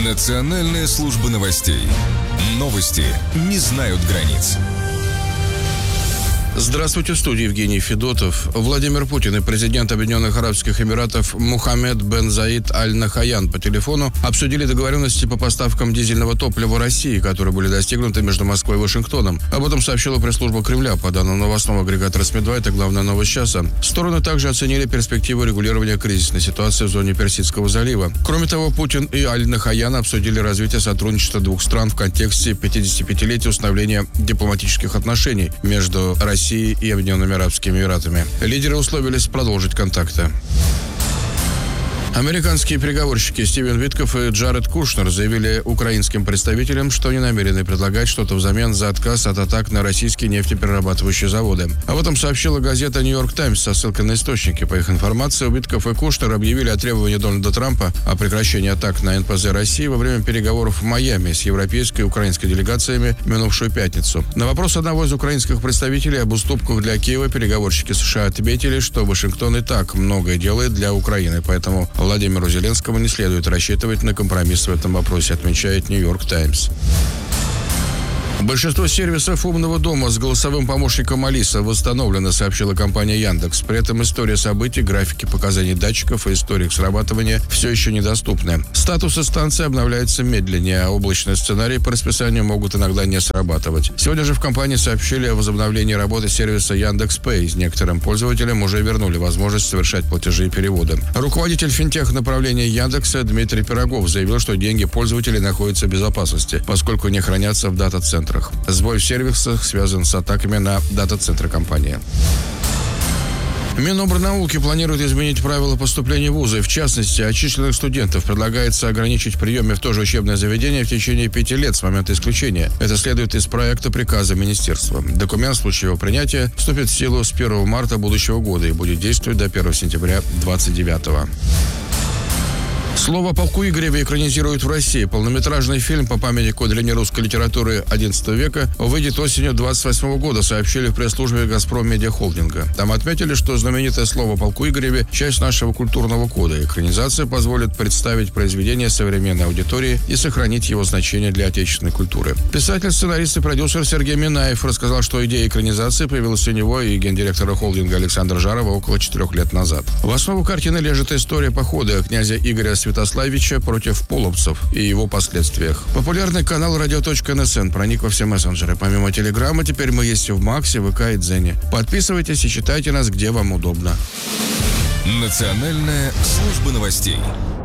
Национальная служба новостей. Новости не знают границ. Здравствуйте, в студии Евгений Федотов. Владимир Путин и президент Объединенных Арабских Эмиратов Мухаммед бен Заид Аль-Нахаян по телефону обсудили договоренности по поставкам дизельного топлива России, которые были достигнуты между Москвой и Вашингтоном. Об этом сообщила пресс-служба Кремля. По данным новостного агрегатора СМИ-2, это главная новость часа. Стороны также оценили перспективы регулирования кризисной ситуации в зоне Персидского залива. Кроме того, Путин и Аль-Нахаян обсудили развитие сотрудничества двух стран в контексте 55-летия установления дипломатических отношений между Россией и Объединенными Арабскими Эмиратами. Лидеры условились продолжить контакты. Американские переговорщики Стивен Витков и Джаред Кушнер заявили украинским представителям, что не намерены предлагать что-то взамен за отказ от атак на российские нефтеперерабатывающие заводы. Об этом сообщила газета «Нью-Йорк Таймс» со ссылкой на источники. По их информации, Витков и Кушнер объявили о требовании Дональда Трампа о прекращении атак на НПЗ России во время переговоров в Майами с европейской и украинской делегациями в минувшую пятницу. На вопрос одного из украинских представителей об уступках для Киева переговорщики США ответили, что Вашингтон и так многое делает для Украины, поэтому Владимиру Зеленскому не следует рассчитывать на компромисс в этом вопросе, отмечает «Нью-Йорк Таймс». Большинство сервисов умного дома с голосовым помощником Алиса восстановлено, сообщила компания Яндекс. При этом история событий, графики показаний датчиков и история их срабатывания все еще недоступны. Статусы станции обновляются медленнее, а облачные сценарии по расписанию могут иногда не срабатывать. Сегодня же в компании сообщили о возобновлении работы сервиса Яндекс.Пэй. Некоторым пользователям уже вернули возможность совершать платежи и переводы. Руководитель финтех направления Яндекса Дмитрий Пирогов заявил, что деньги пользователей находятся в безопасности, поскольку не хранятся в дата-центрах. Сбой в сервисах связан с атаками на дата-центры компании. Минобрнауки планирует изменить правила поступления в вузы. В частности, отчисленных студентов предлагается ограничить в приеме в то же учебное заведение в течение 5 лет с момента исключения. Это следует из проекта приказа министерства. Документ в случае его принятия вступит в силу с 1 марта будущего года и будет действовать до 1 сентября 2029. «Слово о полку Игореве» экранизируют в России. Полнометражный фильм по памятнику древнерусской литературы XI века выйдет осенью 28 года, сообщили в пресс-службе «Газпром Медиа Холдинга». Там отметили, что знаменитое «Слово о полку Игореве» – часть нашего культурного кода. Экранизация позволит представить произведение современной аудитории и сохранить его значение для отечественной культуры. Писатель, сценарист и продюсер Сергей Минаев рассказал, что идея экранизации появилась у него и гендиректора холдинга Александра Жарова около 4 лет назад. В основу картины лежит история похода князя Игоря Святославича против половцев и его последствиях. Популярный канал radio.nsn проник во все мессенджеры. Помимо Телеграма, теперь мы есть и в Максе, ВК и Дзене. Подписывайтесь и читайте нас, где вам удобно. Национальная служба новостей.